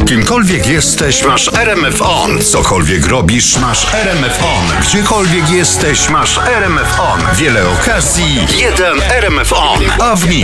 Kimkolwiek jesteś, masz RMF On. Cokolwiek robisz, masz RMF On. Gdziekolwiek jesteś, masz RMF On. Wiele okazji, jeden RMF On. A w nim